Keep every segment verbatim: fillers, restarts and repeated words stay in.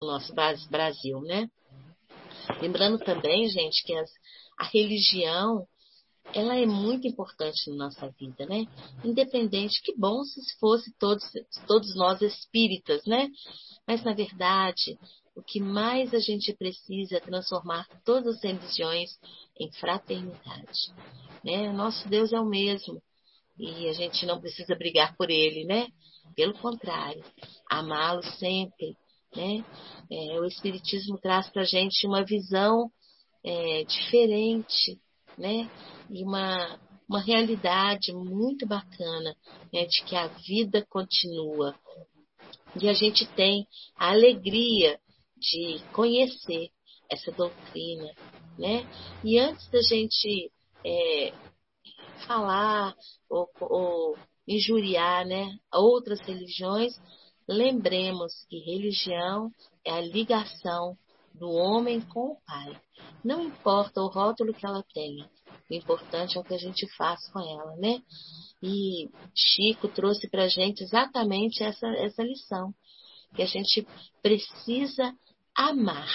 nosso Brasil, né? Lembrando também, gente, que as, a religião, ela é muito importante na nossa vida, né? Independente, que bom se fosse todos, todos nós espíritas, né? Mas, na verdade, o que mais a gente precisa é transformar todas as religiões em fraternidade, né? O nosso Deus é o mesmo e a gente não precisa brigar por ele, né? Pelo contrário, amá-lo sempre, né? É, o Espiritismo traz para a gente uma visão é, diferente, né? E uma, uma realidade muito bacana, né? De que a vida continua. E a gente tem a alegria de conhecer essa doutrina, né? E antes da gente é, falar ou, ou injuriar, né, outras religiões, lembremos que religião é a ligação do homem com o Pai. Não importa o rótulo que ela tenha, o importante é o que a gente faz com ela, né? E Chico trouxe para a gente exatamente essa, essa lição, que a gente precisa amar.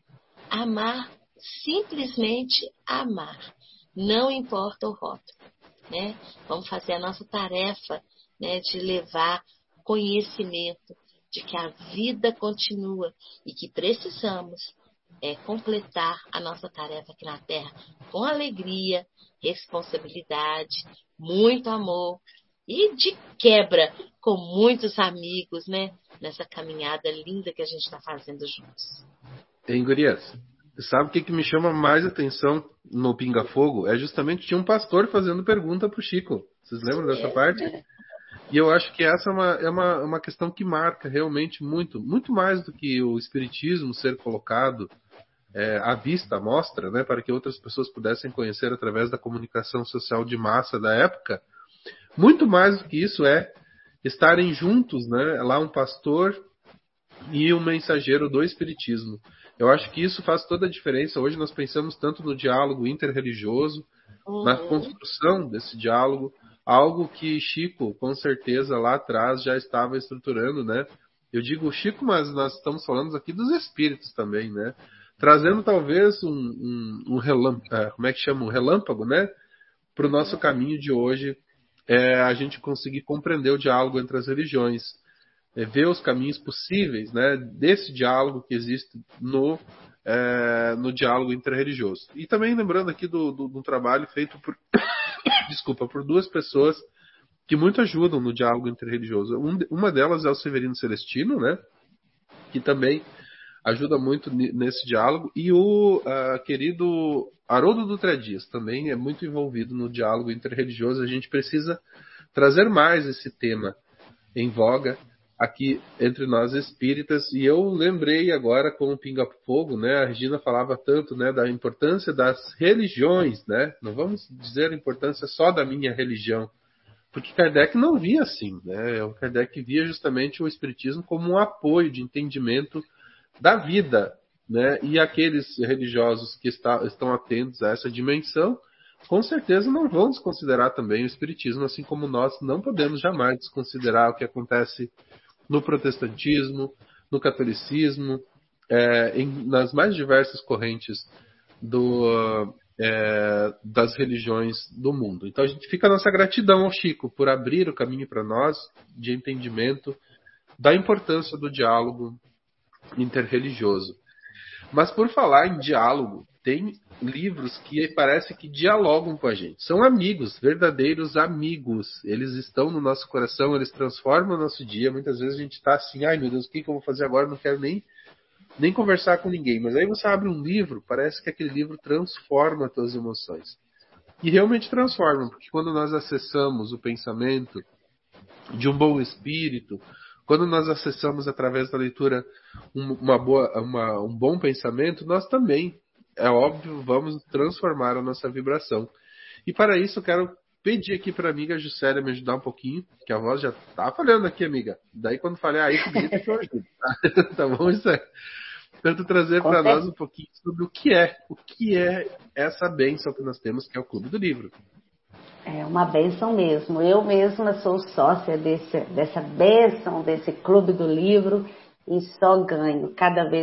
Amar, simplesmente amar. Não importa o rótulo, né? Vamos fazer a nossa tarefa, né, de levar conhecimento de que a vida continua e que precisamos é, completar a nossa tarefa aqui na Terra com alegria, responsabilidade, muito amor e de quebra com muitos amigos, né? Nessa caminhada linda que a gente está fazendo juntos. Hein, gurias? Sabe o que, que me chama mais atenção no Pinga Fogo? É justamente tinha um pastor fazendo pergunta pro Chico. Vocês lembram dessa parte? E eu acho que essa é uma, é uma, uma questão que marca realmente muito, muito mais do que o espiritismo ser colocado é, à vista, à mostra, né, para que outras pessoas pudessem conhecer através da comunicação social de massa da época. Muito mais do que isso é estarem juntos, né, lá um pastor e um mensageiro do espiritismo. Eu acho que isso faz toda a diferença. Hoje nós pensamos tanto no diálogo interreligioso, uhum. na construção desse diálogo, algo que Chico, com certeza, lá atrás já estava estruturando, né? Eu digo Chico, mas nós estamos falando aqui dos espíritos também, né? Trazendo talvez um, um, um relâmpago, como é que chama? Um relâmpago, né? Para o nosso caminho de hoje, é a gente conseguir compreender o diálogo entre as religiões. É, ver os caminhos possíveis, né, desse diálogo que existe no, é, no diálogo interreligioso. E também lembrando aqui do, do, do trabalho feito por, desculpa, por duas pessoas que muito ajudam no diálogo interreligioso. Um, uma delas é o Severino Celestino, né, que também ajuda muito nesse diálogo, e o uh, querido Haroldo Dutra Dias também é muito envolvido no diálogo interreligioso. A gente precisa trazer mais esse tema em voga aqui entre nós espíritas. E eu lembrei agora com o Pinga Fogo, né? A Regina falava tanto, né, da importância das religiões, né? Não vamos dizer a importância só da minha religião, porque Kardec não via assim, né? O Kardec via justamente o espiritismo como um apoio de entendimento da vida, né? E aqueles religiosos que está, estão atentos a essa dimensão, com certeza não vão desconsiderar também o espiritismo, assim como nós não podemos jamais desconsiderar o que acontece no protestantismo, no catolicismo, é, em, nas mais diversas correntes do, é, das religiões do mundo. Então a gente fica a nossa gratidão ao Chico por abrir o caminho para nós de entendimento da importância do diálogo interreligioso. Mas por falar em diálogo, tem livros que parece que dialogam com a gente. São amigos, verdadeiros amigos. Eles estão no nosso coração, eles transformam o nosso dia. Muitas vezes a gente está assim, ai meu Deus, o que, que eu vou fazer agora? Não quero nem, nem conversar com ninguém. Mas aí você abre um livro, parece que aquele livro transforma as tuas emoções. E realmente transforma, porque quando nós acessamos o pensamento de um bom espírito, quando nós acessamos através da leitura uma boa, uma, um bom pensamento, nós também, é óbvio, vamos transformar a nossa vibração. E para isso eu quero pedir aqui para a amiga Juscelia me ajudar um pouquinho, que a voz já tá falhando aqui, amiga. Daí quando falei aí, tu grita que eu ajudo. Tá, tá bom, isso é. Tento trazer para nós um pouquinho sobre o que é, o que é essa bênção que nós temos, que é o Clube do Livro. É uma bênção mesmo. Eu mesma sou sócia desse, dessa bênção, desse Clube do Livro, e só ganho cada vez